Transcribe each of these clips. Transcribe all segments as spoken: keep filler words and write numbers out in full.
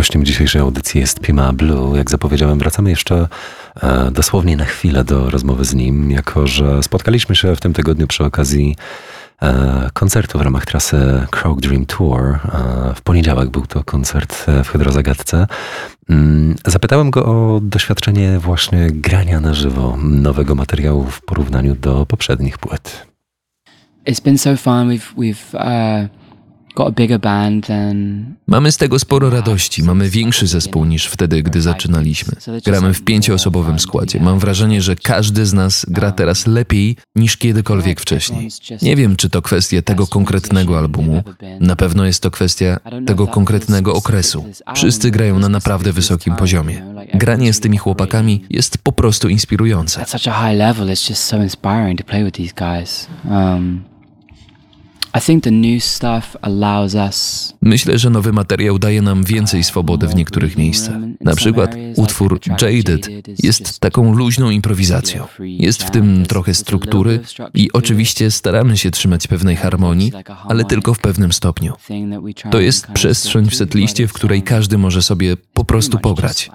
Gościem dzisiejszej audycji jest Puma Blue. Jak zapowiedziałem, wracamy jeszcze e, dosłownie na chwilę do rozmowy z nim, jako że spotkaliśmy się w tym tygodniu przy okazji e, koncertu w ramach trasy Croak Dream Tour. E, w poniedziałek był to koncert w Hydrozagadce. Mm, zapytałem go o doświadczenie właśnie grania na żywo nowego materiału w porównaniu do poprzednich płyt. It's been so fun. We've we've uh, got a bigger band than. Mamy z tego sporo radości. Mamy większy zespół niż wtedy, gdy zaczynaliśmy. Gramy w pięcioosobowym składzie. Mam wrażenie, że każdy z nas gra teraz lepiej niż kiedykolwiek wcześniej. Nie wiem, czy to kwestia tego konkretnego albumu. Na pewno jest to kwestia tego konkretnego okresu. Wszyscy grają na naprawdę wysokim poziomie. Granie z tymi chłopakami jest po prostu inspirujące. At such a high level, it's just so inspiring to play with these guys. Um, I think the new stuff allows us. Myślę, że nowy materiał daje nam więcej swobody w niektórych miejscach. Na przykład utwór Jaded jest taką luźną improwizacją. Jest w tym trochę struktury i oczywiście staramy się trzymać pewnej harmonii, ale tylko w pewnym stopniu. To jest przestrzeń w setliście, w której każdy może sobie po prostu pograć.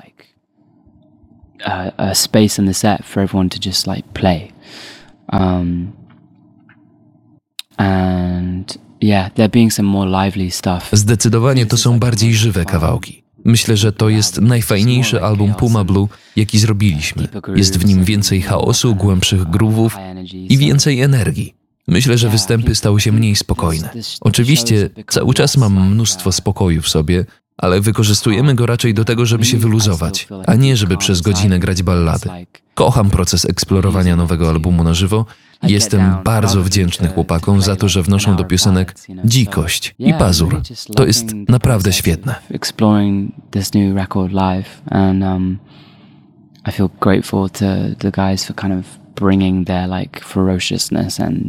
A, a space in the set for everyone to just like play. Um, and yeah, there being some more lively stuff. Zdecydowanie to są bardziej żywe kawałki. Myślę, że to jest najfajniejszy album Puma Blue, jaki zrobiliśmy. Jest w nim więcej chaosu, głębszych groovów i więcej energii. Myślę, że występy stały się mniej spokojne. Oczywiście cały czas mam mnóstwo spokoju w sobie, ale wykorzystujemy go raczej do tego, żeby się wyluzować, a nie żeby przez godzinę grać ballady. Kocham proces eksplorowania nowego albumu na żywo i jestem bardzo wdzięczny chłopakom za to, że wnoszą do piosenek dzikość i pazur. To jest naprawdę świetne. Exploring this new record live, and um, I feel grateful to the guys for kind of bringing their like ferociousness and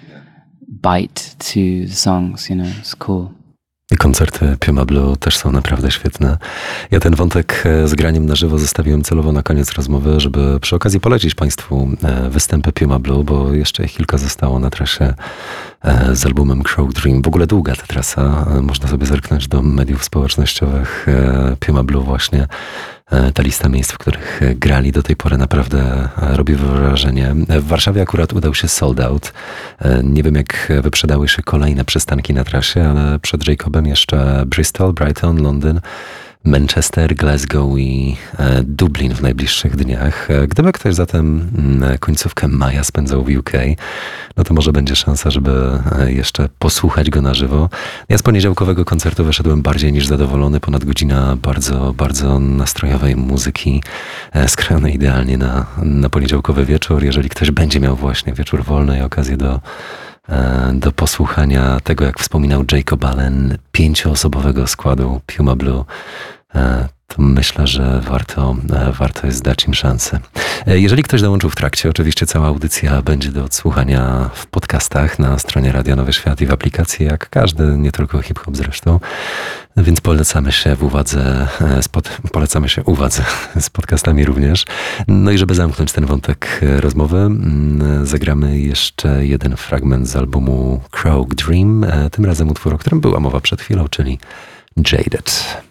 bite to the songs, you know, it's cool. I koncerty Puma Blue też są naprawdę świetne. Ja ten wątek z graniem na żywo zostawiłem celowo na koniec rozmowy, żeby przy okazji polecić Państwu występy Puma Blue, bo jeszcze ich kilka zostało na trasie z albumem Croak Dream. W ogóle długa ta trasa. Można sobie zerknąć do mediów społecznościowych Puma Blue właśnie. Ta lista miejsc, w których grali do tej pory, naprawdę robi wrażenie. W Warszawie akurat udał się sold out. Nie wiem, jak wyprzedały się kolejne przystanki na trasie, ale przed Jacobem jeszcze Bristol, Brighton, Londyn, Manchester, Glasgow i Dublin w najbliższych dniach. Gdyby ktoś zatem końcówkę maja spędzał w U K, no to może będzie szansa, żeby jeszcze posłuchać go na żywo. Ja z poniedziałkowego koncertu wyszedłem bardziej niż zadowolony. Ponad godzina bardzo, bardzo nastrojowej muzyki, skrojonej idealnie na, na poniedziałkowy wieczór. Jeżeli ktoś będzie miał właśnie wieczór wolny i okazję do do posłuchania tego, jak wspominał Jacob Allen, pięcioosobowego składu Puma Blue, to myślę, że warto, warto jest dać im szansę. Jeżeli ktoś dołączył w trakcie, oczywiście cała audycja będzie do odsłuchania w podcastach na stronie Radia Nowy Świat i w aplikacji, jak każdy, nie tylko hip-hop zresztą. Więc polecamy się w uwadze, spod, polecamy się uwadze z podcastami również. No i żeby zamknąć ten wątek rozmowy, zagramy jeszcze jeden fragment z albumu Croak Dream, tym razem utwór, o którym była mowa przed chwilą, czyli Jaded.